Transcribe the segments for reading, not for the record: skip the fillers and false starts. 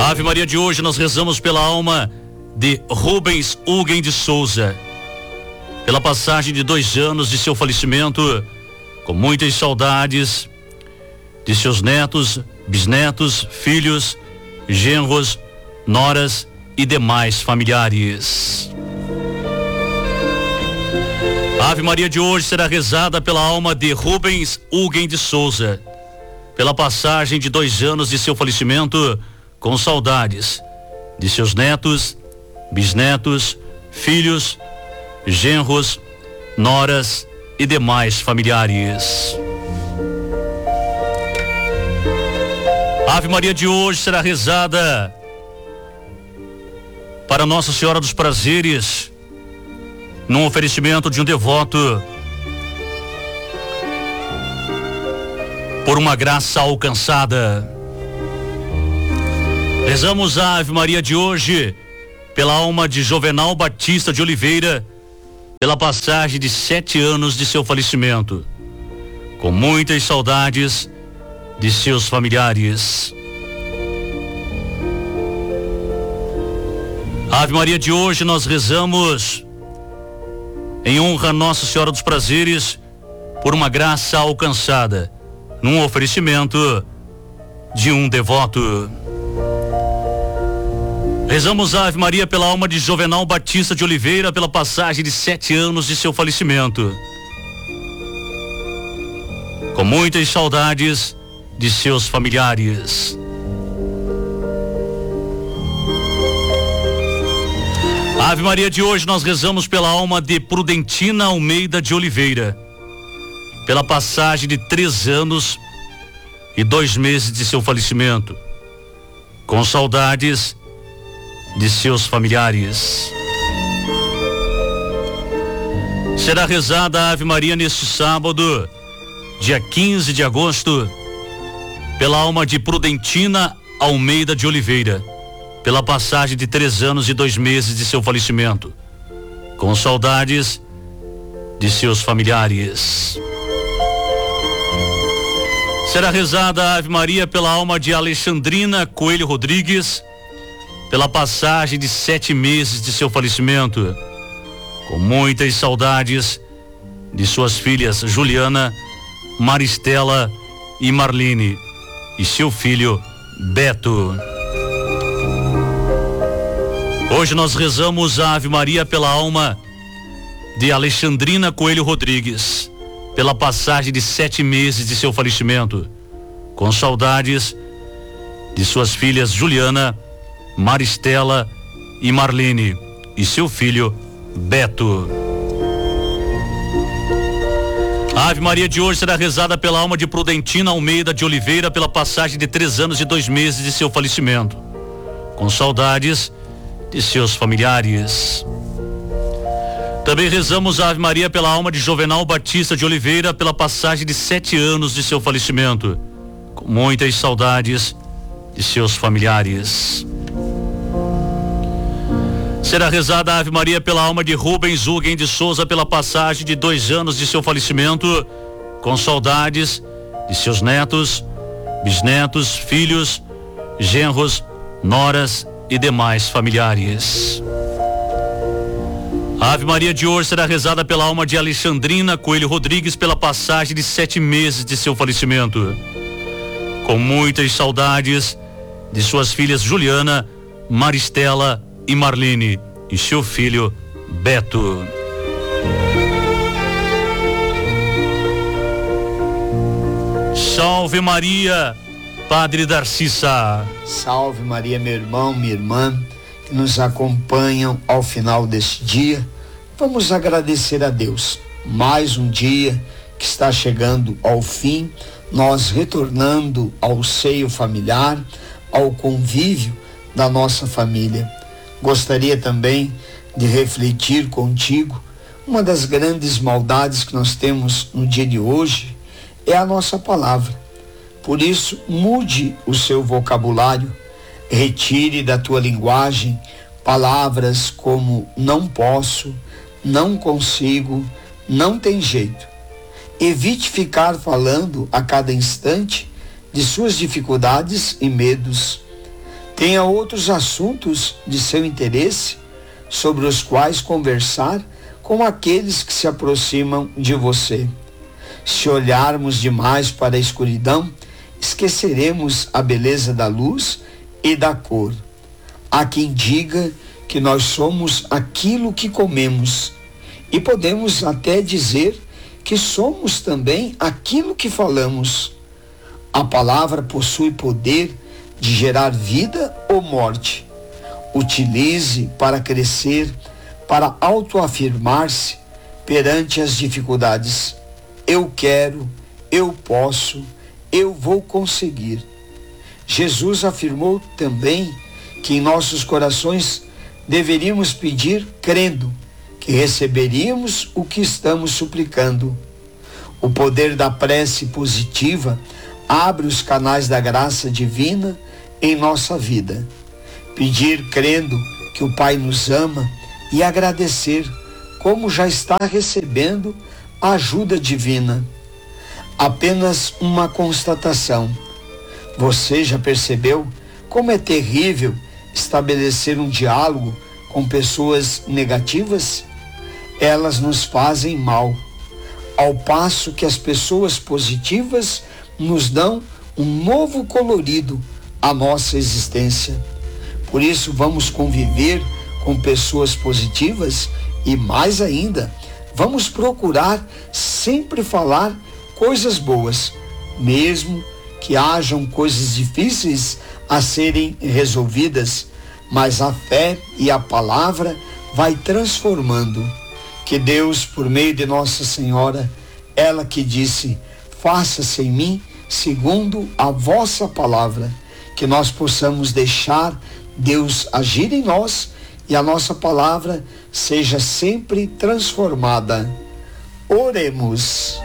A Ave Maria de hoje nós rezamos pela alma de Rubens Hugen de Souza, pela passagem de 2 anos de seu falecimento, com muitas saudades de seus netos, bisnetos, filhos, genros, noras e demais familiares. A Ave Maria de hoje será rezada pela alma de Rubens Hugen de Souza, pela passagem de 2 anos de seu falecimento, com saudades de seus netos, bisnetos, filhos, genros, noras e demais familiares. A Ave Maria de hoje será rezada para Nossa Senhora dos Prazeres, num oferecimento de um devoto por uma graça alcançada. Rezamos a Ave Maria de hoje pela alma de Jovenal Batista de Oliveira, pela passagem de 7 anos de seu falecimento, com muitas saudades de seus familiares. A Ave Maria de hoje nós rezamos em honra a Nossa Senhora dos Prazeres por uma graça alcançada, num oferecimento de um devoto. Rezamos a Ave Maria pela alma de Jovenal Batista de Oliveira, pela passagem de 7 anos de seu falecimento, com muitas saudades de seus familiares. A Ave Maria de hoje nós rezamos pela alma de Prudentina Almeida de Oliveira, pela passagem de 3 anos e 2 meses de seu falecimento, com saudades de seus familiares. Será rezada a Ave Maria neste sábado, dia 15 de agosto, pela alma de Prudentina Almeida de Oliveira, pela passagem de 3 anos e 2 meses de seu falecimento, com saudades de seus familiares. Será rezada a Ave Maria pela alma de Alexandrina Coelho Rodrigues, pela passagem de 7 meses de seu falecimento, com muitas saudades de suas filhas Juliana, Maristela e Marlene, e seu filho Beto. Hoje nós rezamos a Ave Maria pela alma de Alexandrina Coelho Rodrigues, pela passagem de 7 meses de seu falecimento, com saudades de suas filhas Juliana, Maristela e Marlene, e seu filho Beto. A Ave Maria de hoje será rezada pela alma de Prudentina Almeida de Oliveira, pela passagem de 3 anos e 2 meses de seu falecimento, com saudades de seus familiares. Também rezamos a Ave Maria pela alma de Jovenal Batista de Oliveira, pela passagem de 7 anos de seu falecimento, com muitas saudades de seus familiares. Será rezada a Ave Maria pela alma de Rubens Hugen de Souza, pela passagem de 2 anos de seu falecimento, com saudades de seus netos, bisnetos, filhos, genros, noras e demais familiares. A Ave Maria de hoje será rezada pela alma de Alexandrina Coelho Rodrigues, pela passagem de 7 meses de seu falecimento, com muitas saudades de suas filhas Juliana, Maristela e Marlene, e seu filho Beto. Salve Maria, Padre Darcissa. Salve Maria, meu irmão, minha irmã, que nos acompanham ao final deste dia. Vamos agradecer a Deus. Mais um dia que está chegando ao fim, nós retornando ao seio familiar, ao convívio da nossa família. Gostaria também de refletir contigo. Uma das grandes maldades que nós temos no dia de hoje é a nossa palavra. Por isso, mude o seu vocabulário, retire da tua linguagem palavras como não posso, não consigo, não tem jeito. Evite ficar falando a cada instante de suas dificuldades e medos. Tenha outros assuntos de seu interesse sobre os quais conversar com aqueles que se aproximam de você. Se olharmos demais para a escuridão, esqueceremos a beleza da luz e da cor. Há quem diga que nós somos aquilo que comemos, e podemos até dizer que somos também aquilo que falamos. A palavra possui poder de gerar vida ou morte. Utilize para crescer, para autoafirmar-se perante as dificuldades. Eu quero, eu posso, eu vou conseguir. Jesus afirmou também que em nossos corações deveríamos pedir crendo que receberíamos o que estamos suplicando. O poder da prece positiva abre os canais da graça divina em nossa vida. Pedir crendo que o Pai nos ama e agradecer como já está recebendo a ajuda divina. Apenas uma constatação. Você já percebeu como é terrível estabelecer um diálogo com pessoas negativas? Elas nos fazem mal, ao passo que as pessoas positivas nos dão um novo colorido à nossa existência. Por isso, vamos conviver com pessoas positivas e, mais ainda, vamos procurar sempre falar coisas boas, mesmo que hajam coisas difíceis a serem resolvidas, mas a fé e a palavra vai transformando. Que Deus, por meio de Nossa Senhora, ela que disse: faça-se em mim segundo a vossa palavra, que nós possamos deixar Deus agir em nós e a nossa palavra seja sempre transformada. Oremos.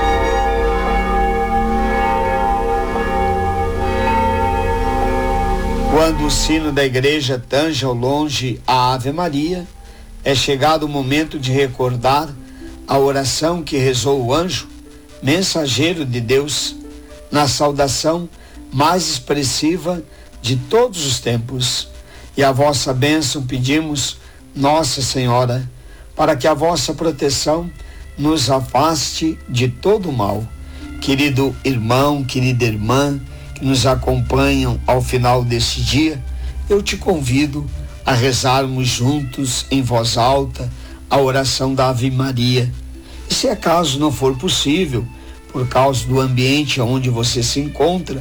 Quando o sino da igreja tange ao longe a Ave Maria, é chegado o momento de recordar a oração que rezou o anjo, mensageiro de Deus, na saudação mais expressiva de todos os tempos. E a vossa bênção pedimos, Nossa Senhora, para que a vossa proteção nos afaste de todo o mal. Querido irmão, querida irmã, que nos acompanham ao final deste dia, eu te convido a rezarmos juntos em voz alta a oração da Ave Maria. E se acaso não for possível, por causa do ambiente onde você se encontra,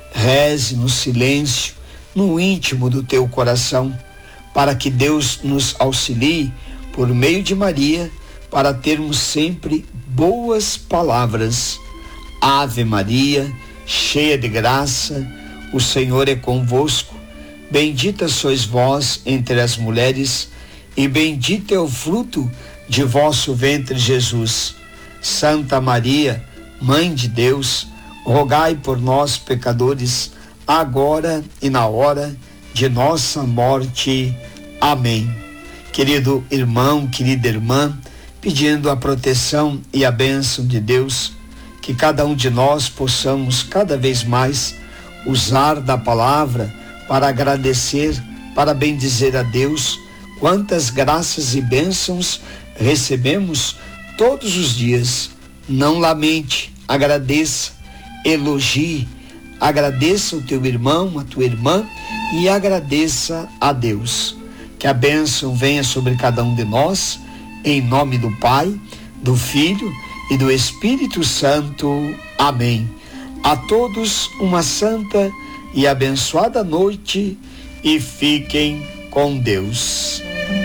reze no silêncio, no íntimo do teu coração, para que Deus nos auxilie por meio de Maria, para termos sempre boas palavras. Ave Maria, cheia de graça, o Senhor é convosco. Bendita sois vós entre as mulheres, e bendito é o fruto de vosso ventre, Jesus. Santa Maria, Mãe de Deus, rogai por nós, pecadores, agora e na hora de nossa morte. Amém. Querido irmão, querida irmã, pedindo a proteção e a bênção de Deus, que cada um de nós possamos cada vez mais usar da palavra para agradecer, para bendizer a Deus. Quantas graças e bênçãos recebemos todos os dias. Não lamente, agradeça, elogie, agradeça o teu irmão, a tua irmã, e agradeça a Deus. Que a bênção venha sobre cada um de nós, em nome do Pai, do Filho e do Espírito Santo. Amém. A todos uma santa e abençoada noite, e fiquem com Deus.